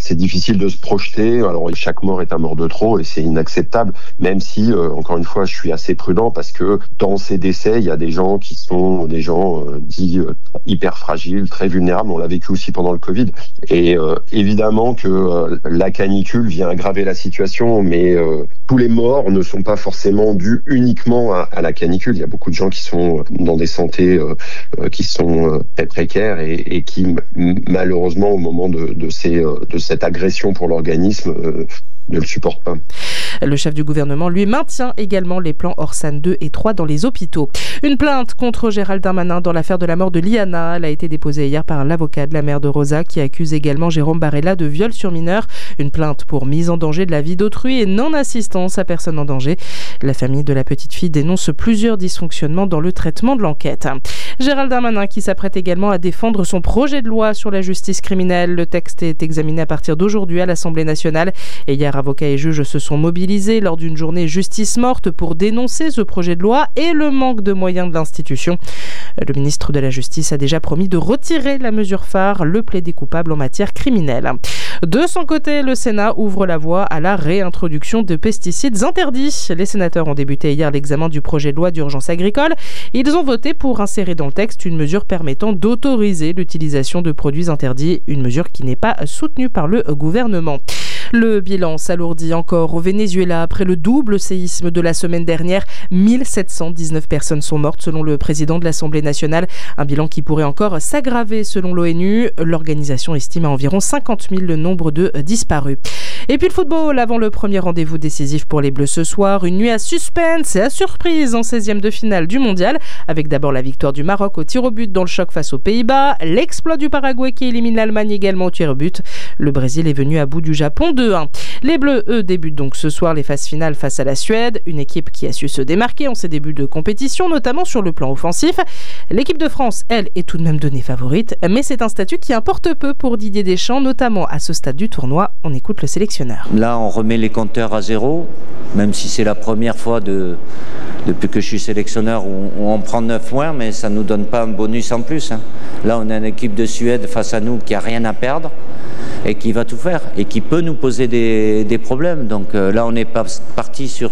c'est difficile de se projeter. Alors chaque mort est un mort de trop et c'est inacceptable, même si, encore une fois, je suis assez prudent parce que dans ces décès, il y a des gens qui sont des gens dits hyper fragiles, très vulnérables. On l'a vécu aussi pendant le Covid. Et évidemment que la canicule vient aggraver la situation, mais tous les morts ne sont pas forcément dus uniquement à la canicule. Il y a beaucoup de gens qui sont dans des santé qui sont très précaires et qui malheureusement au moment de cette agression pour l'organisme ne le supportent pas. Le chef du gouvernement, lui, maintient également les plans Orsan 2 et 3 dans les hôpitaux. Une plainte contre Gérald Darmanin dans l'affaire de la mort de Liana. Elle a été déposée hier par l'avocat de la mère de Rosa qui accuse également Jérôme Barella de viol sur mineur. Une plainte pour mise en danger de la vie d'autrui et non-assistance à personne en danger. La famille de la petite fille dénonce plusieurs dysfonctionnements dans le traitement de l'enquête. Gérald Darmanin qui s'apprête également à défendre son projet de loi sur la justice criminelle. Le texte est examiné à partir d'aujourd'hui à l'Assemblée nationale. Et hier, avocats et juges se sont mobilisés lors d'une journée justice morte pour dénoncer ce projet de loi et le manque de moyens de l'institution. Le ministre de la Justice a déjà promis de retirer la mesure phare, le plaidé coupable en matière criminelle. De son côté, le Sénat ouvre la voie à la réintroduction de pesticides interdits. Les sénateurs ont débuté hier l'examen du projet de loi d'urgence agricole. Ils ont voté pour insérer dans le texte une mesure permettant d'autoriser l'utilisation de produits interdits, une mesure qui n'est pas soutenue par le gouvernement. Le bilan s'alourdit encore au Venezuela après le double séisme de la semaine dernière. 1719 personnes sont mortes selon le président de l'Assemblée nationale. Un bilan qui pourrait encore s'aggraver selon l'ONU. L'organisation estime à environ 50 000 le nombre de disparus. Et puis le football, avant le premier rendez-vous décisif pour les Bleus ce soir. Une nuit à suspense et à surprise en 16e de finale du mondial. Avec d'abord la victoire du Maroc au tir au but dans le choc face aux Pays-Bas. L'exploit du Paraguay qui élimine l'Allemagne également au tir au but. Le Brésil est venu à bout du Japon 2-1. Les Bleus, eux, débutent donc ce soir les phases finales face à la Suède. Une équipe qui a su se démarquer en ses débuts de compétition, notamment sur le plan offensif. L'équipe de France, elle, est tout de même donnée favorite. Mais c'est un statut qui importe peu pour Didier Deschamps, notamment à ce stade du tournoi. On écoute le sélectionneur. Là, on remet les compteurs à zéro, même si c'est la première fois depuis que je suis sélectionneur où on prend 9 points, mais ça ne nous donne pas un bonus en plus. Là, on a une équipe de Suède face à nous qui n'a rien à perdre et qui va tout faire et qui peut nous poser des problèmes. Donc là, on est parti sur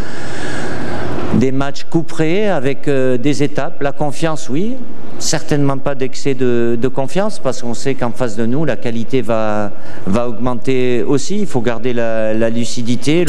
des matchs couperés avec des étapes. La confiance, oui. Certainement pas d'excès de confiance parce qu'on sait qu'en face de nous, la qualité va augmenter aussi. Il faut garder la lucidité.